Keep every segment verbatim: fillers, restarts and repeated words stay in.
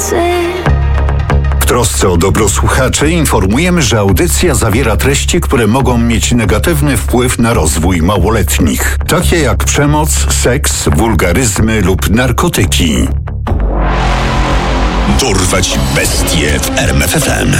W trosce o dobro słuchaczy informujemy, że audycja zawiera treści, które mogą mieć negatywny wpływ na rozwój małoletnich, takie jak przemoc, seks, wulgaryzmy lub narkotyki. Dorwać bestie w R M F F M.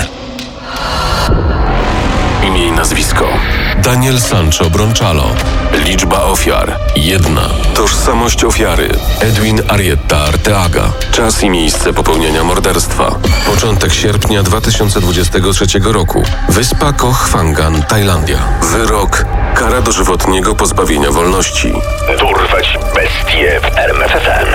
Imię i nazwisko: Daniel Sancho Bronczalo. Liczba ofiar: jedna. Tożsamość ofiary: Edwin Arrieta Arteaga. Czas i miejsce popełnienia morderstwa: początek sierpnia dwa tysiące dwudziestego trzeciego roku. Wyspa Koh Phangan, Tajlandia. Wyrok: kara dożywotniego pozbawienia wolności. Dorwać bestie w R M F F M.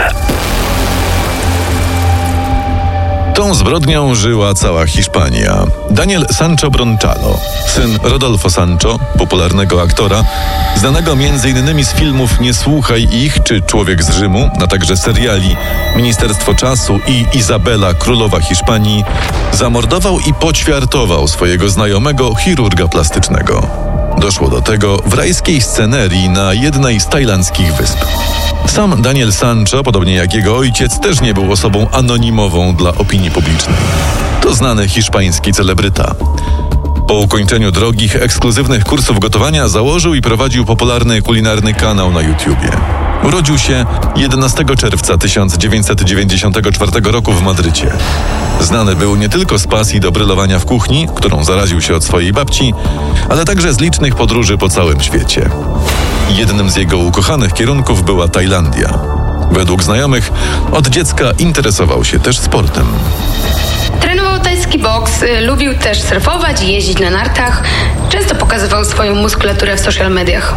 Tą zbrodnią żyła cała Hiszpania. Daniel Sancho Bronczalo, syn Rodolfo Sancho, popularnego aktora, znanego między innymi z filmów Nie słuchaj ich czy Człowiek z Rzymu, a także seriali Ministerstwo Czasu i Izabela, Królowa Hiszpanii, zamordował i poćwiartował swojego znajomego chirurga plastycznego. Doszło do tego w rajskiej scenerii na jednej z tajlandzkich wysp. Sam Daniel Sancho, podobnie jak jego ojciec, też nie był osobą anonimową dla opinii publicznej. To znany hiszpański celebryta. Po ukończeniu drogich, ekskluzywnych kursów gotowania założył i prowadził popularny kulinarny kanał na YouTubie. Urodził się jedenastego czerwca tysiąc dziewięćset dziewięćdziesiątego czwartego roku w Madrycie. Znany był nie tylko z pasji do brylowania w kuchni, którą zaraził się od swojej babci, ale także z licznych podróży po całym świecie. Jednym z jego ukochanych kierunków była Tajlandia. Według znajomych od dziecka interesował się też sportem. Trenował tajski boks, lubił też surfować i jeździć na nartach. Często pokazywał swoją muskulaturę w social mediach.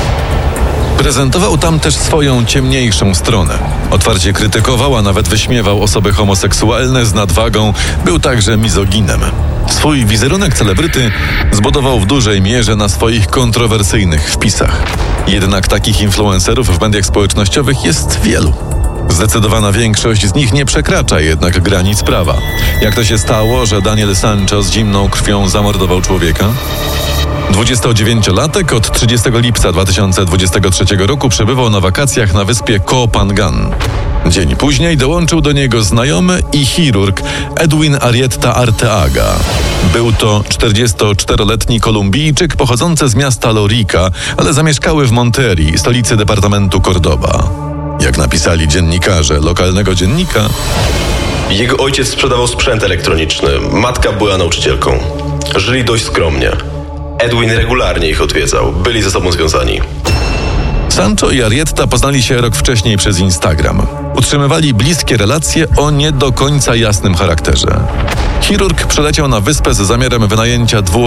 Prezentował tam też swoją ciemniejszą stronę. Otwarcie krytykował, a nawet wyśmiewał osoby homoseksualne z nadwagą. Był także mizoginem. Swój wizerunek celebryty zbudował w dużej mierze na swoich kontrowersyjnych wpisach. Jednak takich influencerów w mediach społecznościowych jest wielu. Zdecydowana większość z nich nie przekracza jednak granic prawa. Jak to się stało, że Daniel Sancho z zimną krwią zamordował człowieka? dwudziestodziewięciolatek od trzydziestego lipca dwa tysiące dwudziestego trzeciego roku przebywał na wakacjach na wyspie Koh Phangan. Dzień później dołączył do niego znajomy i chirurg Edwin Arrieta Arteaga. Był to czterdziestoczteroletni Kolumbijczyk pochodzący z miasta Lorica, ale zamieszkały w Monterii, stolicy departamentu Cordoba. Jak napisali dziennikarze lokalnego dziennika, jego ojciec sprzedawał sprzęt elektroniczny, matka była nauczycielką. Żyli dość skromnie. Edwin regularnie ich odwiedzał, byli ze sobą związani. Sancho i Arrieta poznali się rok wcześniej przez Instagram. Utrzymywali bliskie relacje o nie do końca jasnym charakterze. Chirurg przyleciał na wyspę z zamiarem wynajęcia dwu